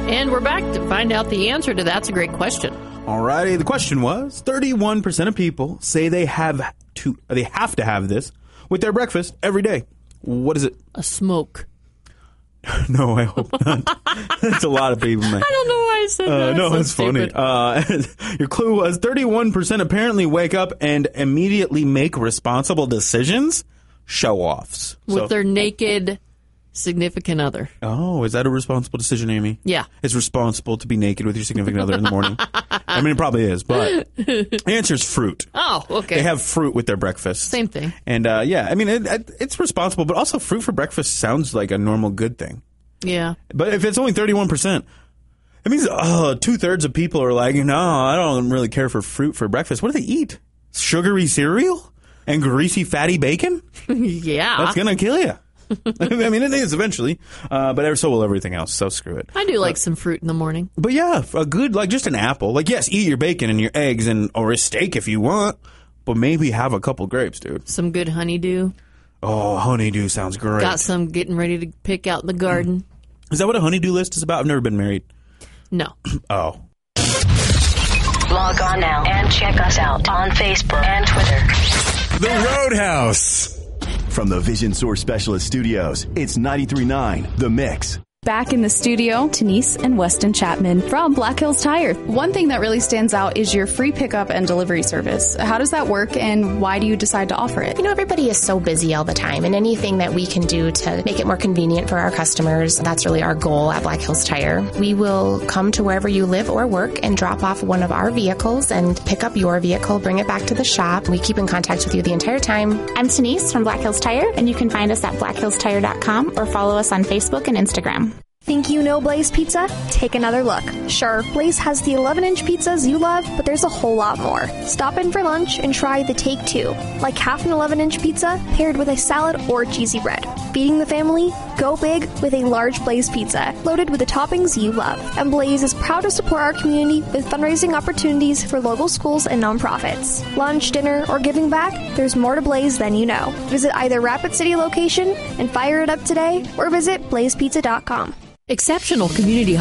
And we're back to find out the answer to That's a Great Question. All righty. The question was, 31% of people say they have to have this with their breakfast every day. What is it? A smoke. No, I hope not. That's a lot of people, man. I don't know why I said that. No, so it's funny. Your clue was 31% apparently wake up and immediately make responsible decisions. Show-offs. With their naked significant other. Oh, is that a responsible decision, Amy? Yeah. It's responsible to be naked with your significant other in the morning. I mean, it probably is, but the answer is fruit. Oh, okay. They have fruit with their breakfast. Same thing. And, yeah, I mean, it's responsible, but also fruit for breakfast sounds like a normal good thing. Yeah. But if it's only 31%, it means 2/3 of people are like, no, I don't really care for fruit for breakfast. What do they eat? Sugary cereal? And greasy, fatty bacon? Yeah. That's going to kill you. I mean, it is eventually, but so will everything else, so screw it. I do like some fruit in the morning. But yeah, a good, like just an apple. Like, yes, eat your bacon and your eggs or a steak if you want, but maybe have a couple grapes, dude. Some good honeydew. Oh, honeydew sounds great. Got some getting ready to pick out in the garden. Is that what a honeydew list is about? I've never been married. No. Oh. Log on now and check us out on Facebook and Twitter. The Roadhouse. From the Vision Source Specialist Studios, it's 93.9 The Mix. Back in the studio, Denise and Weston Chapman from Black Hills Tire. One thing that really stands out is your free pickup and delivery service. How does that work, and why do you decide to offer it? You know, everybody is so busy all the time, and anything that we can do to make it more convenient for our customers, that's really our goal at Black Hills Tire. We will come to wherever you live or work and drop off one of our vehicles and pick up your vehicle, bring it back to the shop. We keep in contact with you the entire time. I'm Denise from Black Hills Tire, and you can find us at blackhillstire.com or follow us on Facebook and Instagram. Think you know Blaze Pizza? Take another look. Sure, Blaze has the 11-inch pizzas you love, but there's a whole lot more. Stop in for lunch and try the Take Two, like half an 11-inch pizza paired with a salad or cheesy bread. Feeding the family? Go big with a large Blaze Pizza, loaded with the toppings you love. And Blaze is proud to support our community with fundraising opportunities for local schools and nonprofits. Lunch, dinner, or giving back? There's more to Blaze than you know. Visit either Rapid City location and fire it up today, or visit blazepizza.com. Exceptional community